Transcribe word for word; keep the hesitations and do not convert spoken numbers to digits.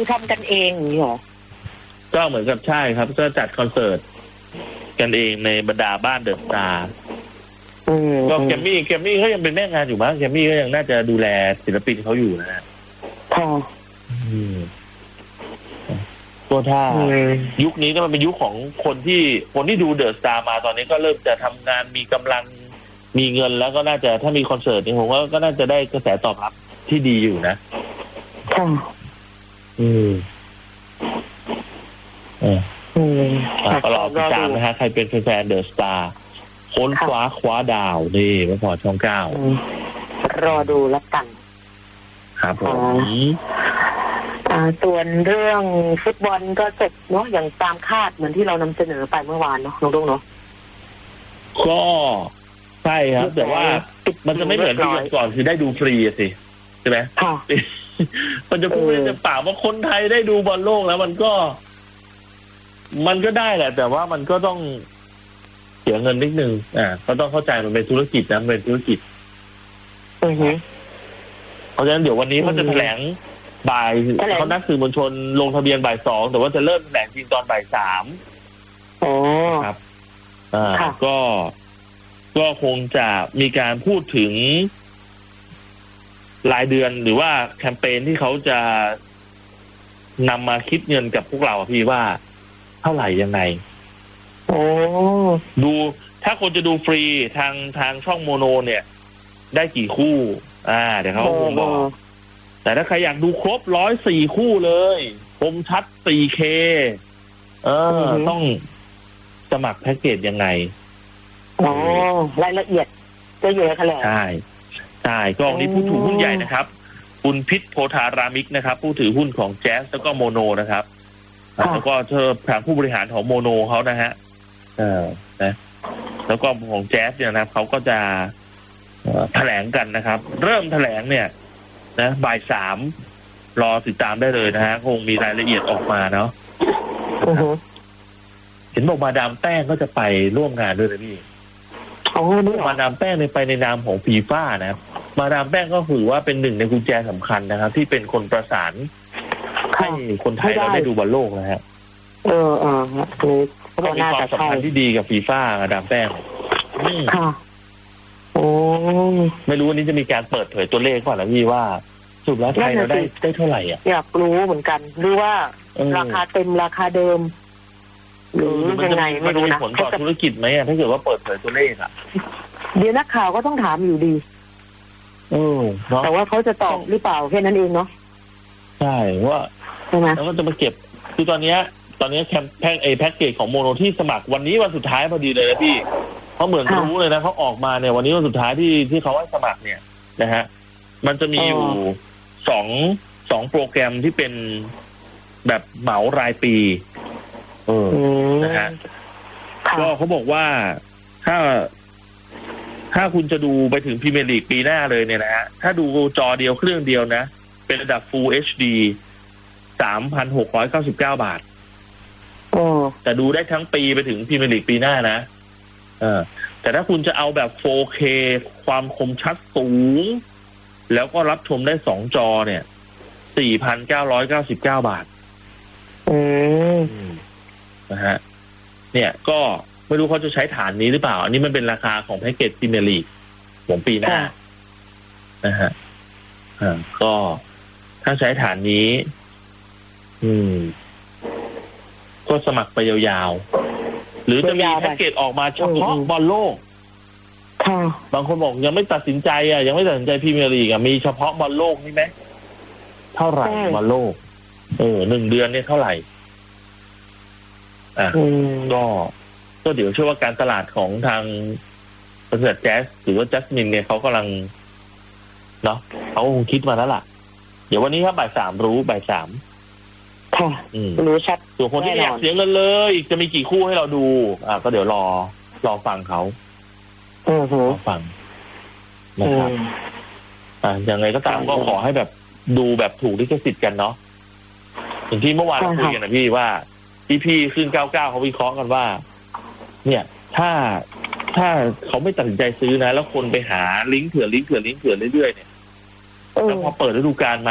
ทำกันเองอย่างนี้หรอก็เหมือนกับใช่ครับก็จัดคอนเสิร์ตกันเองในบรรดาบ้านเดอะสตาร์ก็แกมมี่แกมมี่เขายังเป็นแม่งานอยู่มั้งแกมมี่ก็ยังน่าจะดูแลศิลปินเขาอยู่นะฮะค่ะก็ถ้ายุคนี้ก็มันเป็นยุคของคนที่คนที่ดูเดอะสตาร์มาตอนนี้ก็เริ่มจะทำงานมีกำลังมีเงินแล้วก็น่าจะถ้ามีคอนเสิร์ตนี่ผมว่าก็น่าจะได้กระแสตอบรับที่ดีอยู่นะค่ะอืมเอออืมก็รอติดตามนะฮะใครเป็นแฟนเดอะสตาร์ค้นคว้าคว้าดาวนี่มาพอช่องเก้ารอดูแล้วกันครับผมส่วนเรื่องฟุตบอลก็จบเนาะอย่างตามคาดเหมือนที่เรานำเสนอไปเมื่อวานเนาะน้องดุ๊กเนาะก็ใช่ครับแต่ว่ามันจะไม่เหมือนที่ก่อนคือได้ดูฟรีสิใช่ไหมมันจะพูดจะปากว่าคนไทยได้ดูบอลโลกแล้วมันก็มันก็ได้แหละแต่ว่ามันก็ต้องเสียเงินนิดนึงอ่าก็ต้องเข้าใจมันเป็นธุรกิจนะเป็นธุรกิจอือฮึเพราะฉะนั้นเดี๋ยววันนี้เขาจะแถลงบ่ายเขานัดสื่อมวลชนลงทะเบียนบ่ายสองแต่ว่าจะเริ่มแถลงจริงตอนบ่ายสามอ๋อครับอ่าก็ก็คงจะมีการพูดถึงรายเดือนหรือว่าแคมเปญที่เขาจะนำมาคิดเงินกับพวกเราพี่ว่าเท่าไหร่ยังไงโอ้ดูถ้าคนจะดูฟรีทางทางช่องโมโนเนี่ยได้กี่คู่อ่าเดี๋ยวเขาคงบอกแต่ถ้าใครอยากดูครบร้อยสี่คู่เลยคมชัด โฟร์เค เออต้องสมัครแพ็กเกจยังไงอ๋อรายละเอียดจะเยอะขนาดใช่ใช่กองนี้ผู้ถือหุ้นใหญ่นะครับคุณพิษโพธารามิกนะครับผู้ถือหุ้นของแจ๊สแล้วก็โมโนนะครับแล้วก็เธอทางผู้บริหารของโมโนเขานะฮะเออนะแล้วก็ของแจ๊สเนี่ยนะครับเขาก็จะแถลงกันนะครับเริ่มแถลงเนี่ยนะบ่ายสามรอติดตามได้เลยนะฮะคงมีรายละเอียดออกมาเนาะเห็นบอกมาดามแป้งก็จะไปร่วมงานด้วยนะพี่มาดามแป้งในไปในนามของฟีฟ่านะครับมาดามแป้งก็ถือว่าเป็นหนึ่งในกุญแจสำคัญนะครับที่เป็นคนประสานให้คนไทยเราได้ดูบอลโลกนะฮะเออเออคือเขาบอกมีความสัมพันธ์ที่ดีกับฟีฟ่ามาดามแป้งค่ะโอ้ไม่รู้วันนี้จะมีการเปิดเผยตัวเลขก่อนนะพี่ว่าสุดแล้วไทยเราได้ได้เท่าไหร่อ่ะอยากรู้เหมือนกันหรือว่าราคาเต็มราคาเดิมหรือยังไงไม่รู้นะมันจะมีผลต่อธุรกิจไหมอ่ะถ้าเกิดว่าเปิดเผยตัวเลขอ่ะเดี๋ยวนักข่าวก็ต้องถามอยู่ดีเออแต่ว่าเขาจะตอบหรือเปล่าแค่นั้นเองเนาะใช่ว่าใช่ไหมแล้วก็จะมาเก็บคือตอนนี้ตอนนี้แคมแพ็กเอแพ็กเกจของโมโนที่สมัครวันนี้วันสุดท้ายพอดีเลยนะพี่เขาเหมือนรู้เลยนะเขาออกมาเนี่ยวันนี้วันสุดท้ายที่ที่เขาให้สมัครเนี่ยนะฮะมันจะมีอยู่สองสองโปรแกรมที่เป็นแบบเหมารายปีเออนะฮะก็เขาบอกว่าถ้าถ้าคุณจะดูไปถึงพรีเมียร์ลีกปีหน้าเลยเนี่ยนะฮะถ้าดูจอเดียวเครื่องเดียวนะเป็นระดับ Full เอช ดี สามพันหกร้อยเก้าสิบเก้า บาทแต่ดูได้ทั้งปีไปถึงพรีเมียร์ลีกปีหน้านะเออแต่ถ้าคุณจะเอาแบบ โฟร์เค ความคมชัดสูงแล้วก็รับชมได้สองจอเนี่ย สี่พันเก้าร้อยเก้าสิบเก้า บาทอืมนะฮะเนี่ยก็ไม่รู้เขาจะใช้ฐานนี้หรือเปล่าอันนี้มันเป็นราคาของแพ็กเกจพรีเมียร์ลีกของปีหน้านะฮะอ่าก็ถ้าใช้ฐานนี้อืมก็สมัครไปยาวๆหรือจะมีแพ็กเกจออกมาเฉพาะบอลโลกบางคนบอกยังไม่ตัดสินใจอ่ะยังไม่ตัดสินใจพรีเมียร์ลีกอ่ะมีเฉพาะบอลโลกนี่ไหมเท่าไหร่บอลโลกเออหนึ่งเดือนเนี่ยเท่าไหร่อ่ะก็ก็เดี๋ยวเชื่อว่าการตลาดของทางบริษัทแจ๊สหรือว่าจัสมินเนี่ยเขากำลังเนาะเขาคงคิดมาแล้วล่ะเดี๋ยววันนี้ครับบ่ายสามรู้บ่ายสามค่ะรู้ชัดส่วนคนที่อยากเสียเงินเลยจะมีกี่คู่ให้เราดูอ่ะก็เดี๋ยวรอรอฟังเขารอฟังนะครับอ่าอย่างไรก็ตามก็ขอให้แบบดูแบบถูกลิขสิทธิ์กันเนาะอย่างที่เมื่อวานเราคุยกันนะพี่ว่าพี่พี่ขึ้นเก้าเก้าเขาวิเคราะห์กันว่าเนี่ยถ้าถ้าเขาไม่ตัดสินใจซื้อนะแล้วคนไปหาลิงก์เถื่อนลิงก์เถื่อนลิงก์เถื่อนเรื่อยๆเนี่ยแล้วพอเปิดฤดูกาลมา